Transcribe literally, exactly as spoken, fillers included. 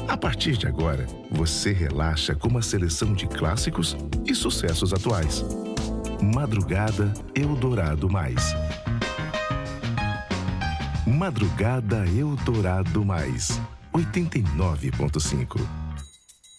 A partir de agora, você relaxa com uma seleção de clássicos e sucessos atuais. Madrugada Eldorado Mais. Madrugada Eldorado Mais. oitenta e nove ponto cinco.